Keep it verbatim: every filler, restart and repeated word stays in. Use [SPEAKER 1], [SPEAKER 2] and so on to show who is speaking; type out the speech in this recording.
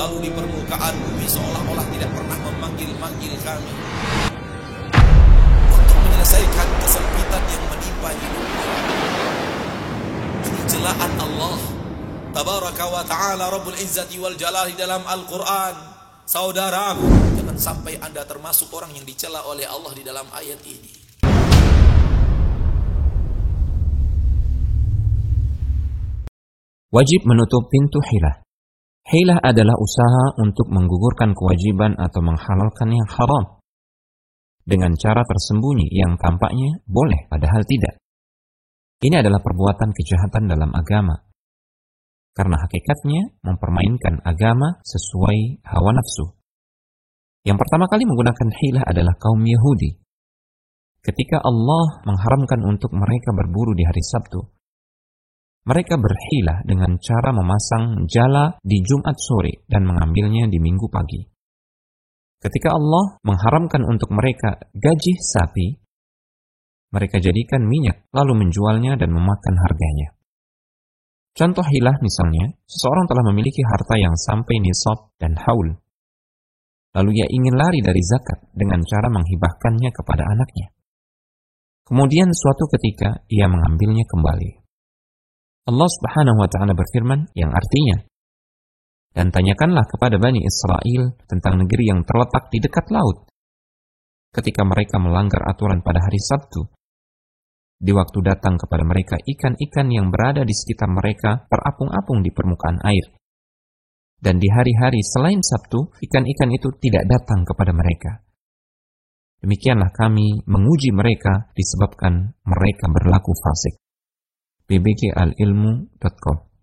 [SPEAKER 1] selalu di permukaan bumi seolah-olah tidak pernah memanggil-manggil kami untuk menyelesaikan kesempitan yang menimpa hidup. Ini celaan Allah Tabaraka wa ta'ala Rabbul Izzati wal Jalal dalam Al-Quran. Saudaraku, jangan sampai Anda termasuk orang yang dicela oleh Allah di dalam ayat ini.
[SPEAKER 2] Wajib menutup pintu hilah. Hilah adalah usaha untuk menggugurkan kewajiban atau menghalalkan yang haram dengan cara tersembunyi yang tampaknya boleh padahal tidak. Ini adalah perbuatan kejahatan dalam agama, karena hakikatnya mempermainkan agama sesuai hawa nafsu. Yang pertama kali menggunakan hilah adalah kaum Yahudi. Ketika Allah mengharamkan untuk mereka berburu di hari Sabtu, mereka berhilah dengan cara memasang jala di Jumat sore dan mengambilnya di Minggu pagi. Ketika Allah mengharamkan untuk mereka gaji sapi, mereka jadikan minyak lalu menjualnya dan memakan harganya. Contoh hilah misalnya, seseorang telah memiliki harta yang sampai nisab dan haul. Lalu ia ingin lari dari zakat dengan cara menghibahkannya kepada anaknya. Kemudian suatu ketika ia mengambilnya kembali. Allah Subhanahu wa ta'ala berfirman yang artinya, dan tanyakanlah kepada Bani Israel tentang negeri yang terletak di dekat laut. Ketika mereka melanggar aturan pada hari Sabtu, di waktu datang kepada mereka ikan-ikan yang berada di sekitar mereka terapung-apung di permukaan air. Dan di hari-hari selain Sabtu, ikan-ikan itu tidak datang kepada mereka. Demikianlah kami menguji mereka disebabkan mereka berlaku fasik. b b g al ilmu dot com